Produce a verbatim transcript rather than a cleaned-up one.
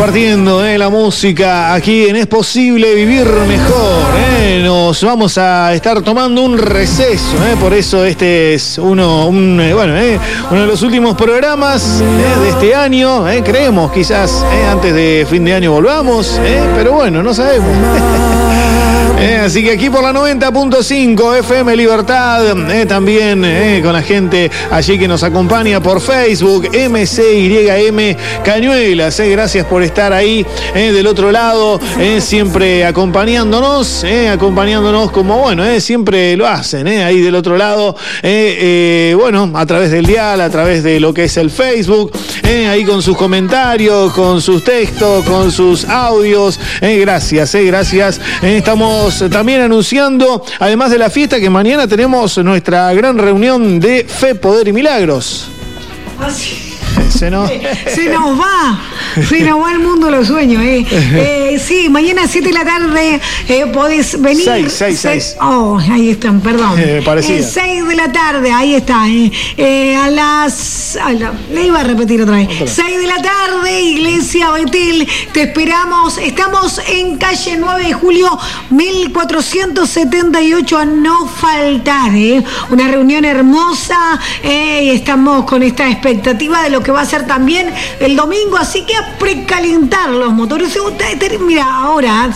Compartiendo eh, la música aquí en Es Posible Vivir Mejor. Eh. Nos vamos a estar tomando un receso, eh. Por eso este es uno, un, eh, bueno, eh, uno de los últimos programas eh, de este año. Eh. Creemos quizás eh, antes de fin de año volvamos, eh, pero bueno, no sabemos. Eh, así que aquí por la noventa punto cinco F M Libertad, eh, también eh, con la gente allí que nos acompaña por Facebook, M C Y M Cañuelas. Eh, gracias por estar ahí eh, del otro lado, eh, siempre acompañándonos, eh, acompañándonos como, bueno, eh, siempre lo hacen, eh, ahí del otro lado, eh, eh, bueno, a través del dial, a través de lo que es el Facebook, eh, ahí con sus comentarios, con sus textos, con sus audios. Eh, gracias, eh, gracias. Eh, estamos también anunciando, además de la fiesta, que mañana tenemos nuestra gran reunión de Fe, Poder y Milagros. Así. Se nos... se nos va, se nos va el mundo de los sueños. Eh. Eh, sí, mañana a siete de la tarde eh, podés venir. seis, seis, seis. Oh, ahí están, perdón. Eh, parecía. Eh, seis de la tarde, ahí está. Eh. Eh, a las... A la, le iba a repetir otra vez. seis de la tarde, Iglesia Betel, te esperamos. Estamos en calle nueve de julio, mil cuatrocientos setenta y ocho, a no faltar. Eh. Una reunión hermosa eh, y estamos con esta expectativa de lo que va a ser también el domingo, así que a precalentar los motores. Mira, ahora